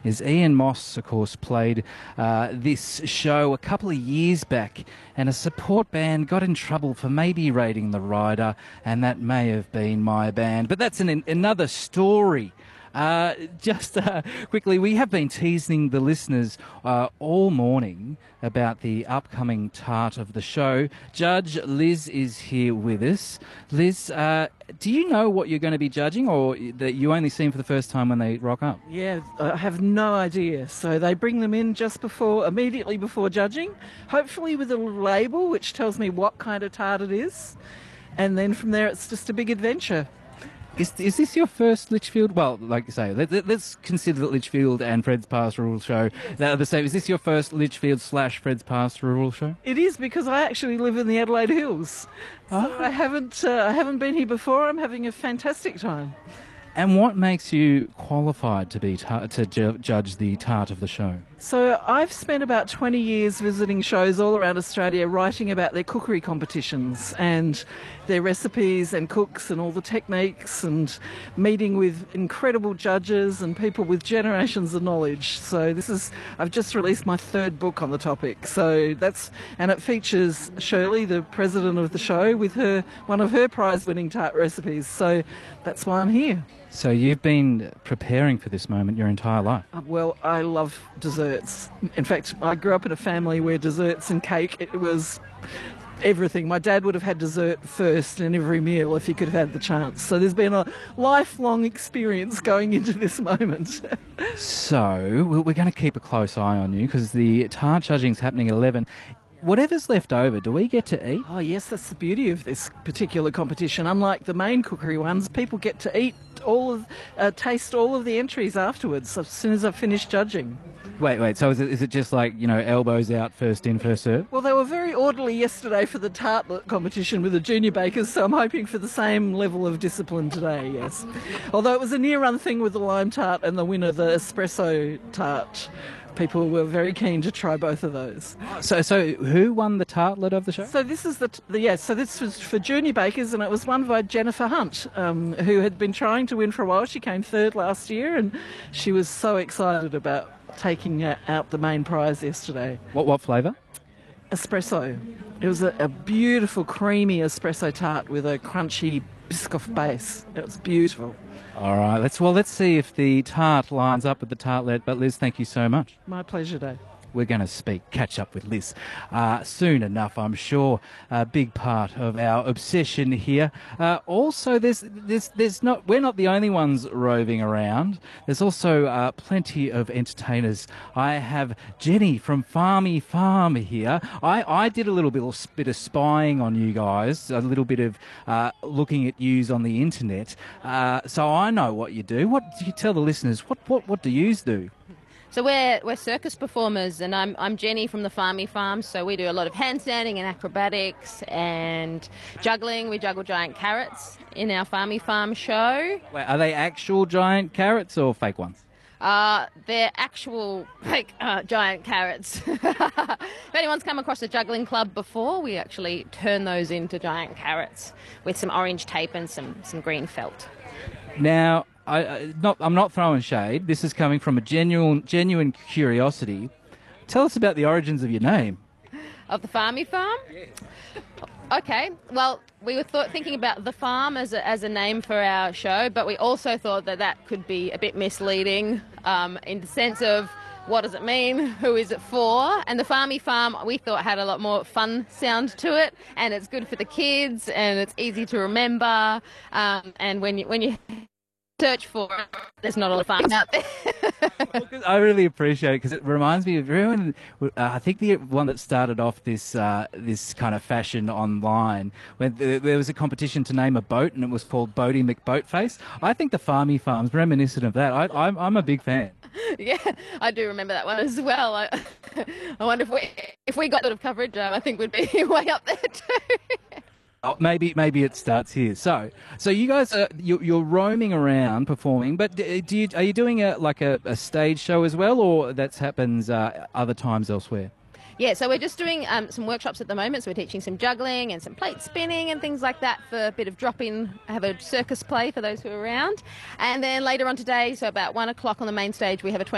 is Ian Moss, of course, played this show a couple of years back, and a support band got in trouble for maybe raiding the rider, and that may have been my band. But that's another story. Just quickly, we have been teasing the listeners all morning about the upcoming tart of the show. Judge Liz is here with us. Liz, do you know what you're going to be judging, or that you only see them for the first time when they rock up? Yeah, I have no idea. So they bring them in immediately before judging, hopefully with a little label which tells me what kind of tart it is. And then from there, it's just a big adventure. Is this your first Litchfield? Well, like you say, let's consider that Litchfield and Fred's Pastoral Show, they're the same. Is this your first Litchfield / Fred's Pastoral Show? It is, because I actually live in the Adelaide Hills. So I haven't been here before. I'm having a fantastic time. And what makes you qualified to judge the tart of the show? So I've spent about 20 years visiting shows all around Australia, writing about their cookery competitions and their recipes and cooks and all the techniques, and meeting with incredible judges and people with generations of knowledge. So I've just released my third book on the topic. And it features Shirley, the president of the show, with one of her prize-winning tart recipes. So that's why I'm here. So you've been preparing for this moment your entire life? Well, I love desserts. In fact, I grew up in a family where desserts and cake, it was everything. My dad would have had dessert first in every meal if he could have had the chance. So there's been a lifelong experience going into this moment. So we're going to keep a close eye on you, because the tart judging's happening at 11. Whatever's left over, do we get to eat? Oh yes, that's the beauty of this particular competition. Unlike the main cookery ones, people get to eat taste all of the entries afterwards, as soon as I've finished judging. Wait, so is it just like, elbows out, first in, first served? Well, they were very orderly yesterday for the tartlet competition with the junior bakers, so I'm hoping for the same level of discipline today, yes. Although it was a near-run thing with the lime tart and the winner, the espresso tart. People were very keen to try both of those. So who won the tartlet of the show? So this is so this was for junior bakers, and it was won by Jennifer Hunt, who had been trying to win for a while. She came third last year, and she was so excited about taking out the main prize yesterday. What flavour? Espresso. It was a beautiful, creamy espresso tart with a crunchy Biscoff base. It was beautiful. All right, let's see if the tart lines up with the tartlet. But Liz, thank you so much. My pleasure, Dave. We're going to catch up with Liz soon enough, I'm sure. A big part of our obsession here. Also, we're not the only ones roving around. There's also plenty of entertainers. I have Jenny from Farmy Farm here. I did a little bit of spying on you guys, a little bit of looking at yous on the internet. So I know what you do. What do you tell the listeners? What do yous do? So we're circus performers, and I'm Jenny from the Farmy Farm. So we do a lot of handstanding and acrobatics and juggling. We juggle giant carrots in our Farmy Farm show. Wait, are they actual giant carrots or fake ones? They're actual fake giant carrots. If anyone's come across a juggling club before, we actually turn those into giant carrots with some orange tape and some green felt. Now, I'm not throwing shade. This is coming from a genuine curiosity. Tell us about the origins of your name. Of the Farmy Farm? Yes. Okay, well, we were thinking about the farm as a name for our show, but we also thought that could be a bit misleading in the sense of what does it mean, who is it for? And the Farmy Farm, we thought, had a lot more fun sound to it, and it's good for the kids, and it's easy to remember, and when you search for it, there's not a lot of farms out there. I really appreciate it, because it reminds me of everyone. I think the one that started off this kind of fashion online, when there was a competition to name a boat, and it was called Boaty McBoatface. I think the Farmy Farm's reminiscent of that. I'm a big fan. Yeah, I do remember that one as well. I wonder if we got sort of coverage, I think we'd be way up there too. Oh, maybe it starts here. So you guys you're roaming around performing, but are you doing a stage show as well, or that happens other times elsewhere? Yeah, so we're just doing some workshops at the moment. So we're teaching some juggling and some plate spinning and things like that for a bit of drop-in, have a circus play for those who are around. And then later on today, so about 1 o'clock on the main stage, we have a